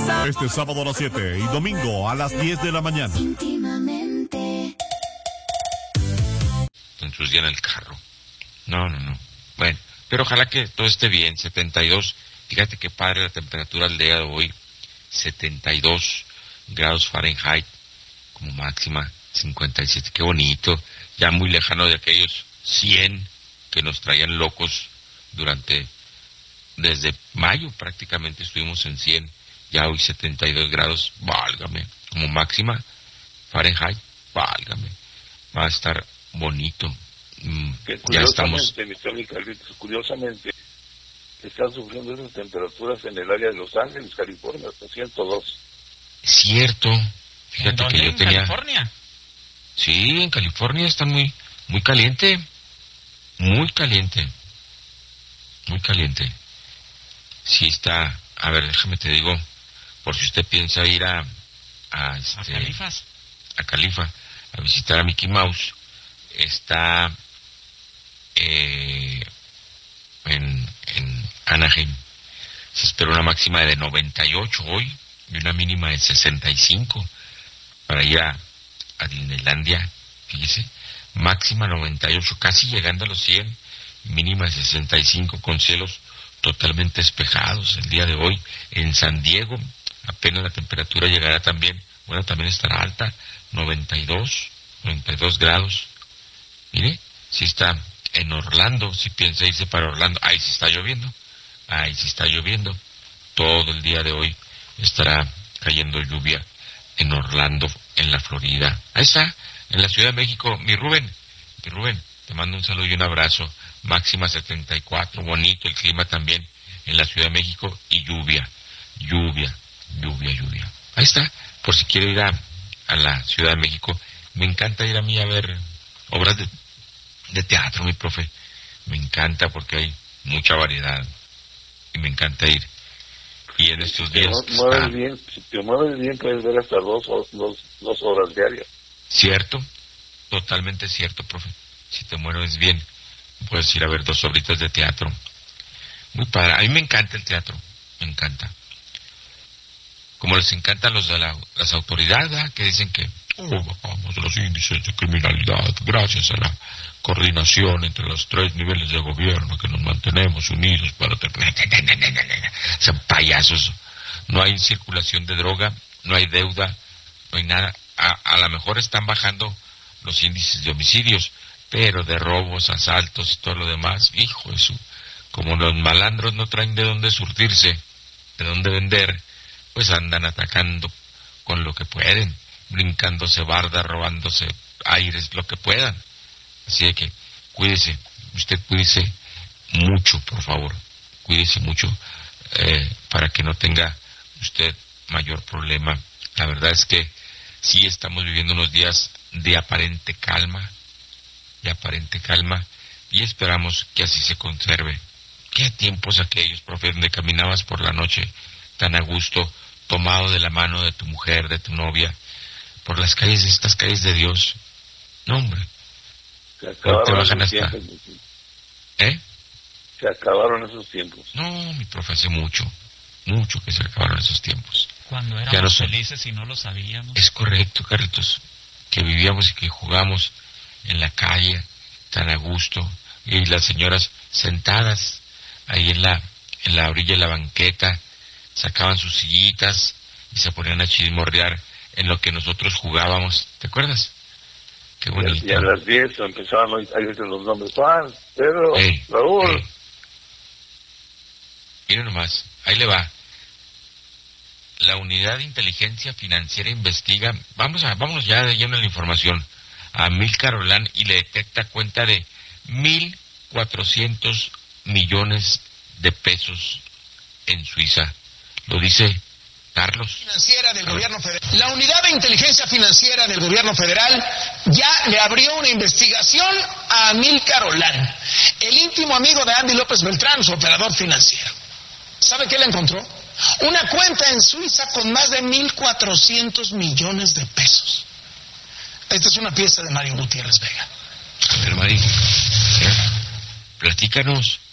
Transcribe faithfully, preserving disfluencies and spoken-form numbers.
Este sábado a las siete y domingo a las diez de la mañana. Íntimamente. Ensucian el carro. No, no, no. Bueno, pero ojalá que todo esté bien. setenta y dos. Fíjate qué padre la temperatura al día de hoy. setenta y dos grados Fahrenheit como máxima. cincuenta y siete. Qué bonito. Ya muy lejano de aquellos cien que nos traían locos durante... Desde mayo prácticamente estuvimos en cien. Ya hoy setenta y dos grados, válgame, como máxima Fahrenheit, válgame, va a estar bonito. Mm, ya estamos. Carlitos, curiosamente, están sufriendo esas temperaturas en el área de Los Ángeles, California, hasta ciento dos. Cierto, fíjate que yo ¿En tenía. California? Sí, en California está muy, muy caliente, muy caliente, muy caliente. Sí está, a ver, déjame te digo. Por si usted piensa ir a a, este, ¿A Califas? a Califa a visitar a Mickey Mouse, está eh, en, en Anaheim. Se espera una máxima de noventa y ocho hoy y una mínima de sesenta y cinco para ir a, a Disneylandia. Fíjese, máxima noventa y ocho, casi llegando a los cien, mínima de sesenta y cinco con cielos totalmente despejados el día de hoy. En San Diego apenas la temperatura llegará también, bueno, también estará alta, noventa y dos grados. Mire, si está en Orlando, si piensa irse para Orlando, ahí sí está lloviendo, ahí sí está lloviendo. Todo el día de hoy estará cayendo lluvia en Orlando, en la Florida. Ahí está, en la Ciudad de México, mi Rubén, mi Rubén, te mando un saludo y un abrazo. Máxima setenta y cuatro, bonito el clima también en la Ciudad de México y lluvia, lluvia. Lluvia, lluvia. Ahí está, por si quiere ir a, a la Ciudad de México. Me encanta ir a mí a ver obras de, de teatro, mi profe. Me encanta porque hay mucha variedad. Y me encanta ir. Y en estos días... Si te mueves bien, si te mueves bien puedes ver hasta dos, dos, dos horas diarias. Cierto, totalmente cierto, profe. Si te mueves bien, puedes ir a ver dos obritas de teatro. Muy padre. A mí me encanta el teatro. Me encanta. Como les encantan los de la, las autoridades, ¿verdad? Que dicen que oh, bajamos los índices de criminalidad gracias a la coordinación entre los tres niveles de gobierno, que nos mantenemos unidos para tener... Son payasos. No hay circulación de droga, no hay deuda, no hay nada. A, a lo mejor están bajando los índices de homicidios, pero de robos, asaltos y todo lo demás, hijo de su... Como los malandros no traen de dónde surtirse, de dónde vender, pues andan atacando con lo que pueden, brincándose bardas, robándose aires, lo que puedan. Así de que cuídese, usted cuídese mucho, por favor, cuídese mucho eh, para que no tenga usted mayor problema. La verdad es que sí estamos viviendo unos días de aparente calma, de aparente calma, y esperamos que así se conserve. ¿Qué tiempos aquellos, profe, donde caminabas por la noche tan a gusto, tomado de la mano de tu mujer, de tu novia, por las calles, estas calles de Dios? No, hombre. Se acabaron te bajan esos hasta... tiempos. ¿Eh? Se acabaron esos tiempos. No, mi profe, hace mucho, mucho que se acabaron esos tiempos. Cuando éramos Ya no son... felices y no lo sabíamos. Es correcto, Carlitos, que vivíamos y que jugamos en la calle, tan a gusto, y las señoras sentadas ahí en la, en la orilla de la banqueta, sacaban sus sillitas y se ponían a chismorrear en lo que nosotros jugábamos. ¿Te acuerdas? Qué bonito. Y a las diez empezaban a irse los nombres. Juan, Pedro, Ey, Raúl. ey. Miren nomás, ahí le va. La Unidad de Inteligencia Financiera investiga, vamos a, vámonos ya de lleno a la información, a Amílcar Ollán y le detecta cuenta de mil cuatrocientos millones de pesos en Suiza. Lo dice Carlos. Financiera del gobierno federal. La Unidad de Inteligencia Financiera del gobierno federal ya le abrió una investigación a Amílcar Ollán, el íntimo amigo de Andy López Beltrán, su operador financiero. ¿Sabe qué le encontró? Una cuenta en Suiza con más de mil cuatrocientos millones de pesos. Esta es una pieza de Mario Gutiérrez Vega. A ver, Mari, ¿eh? Platícanos,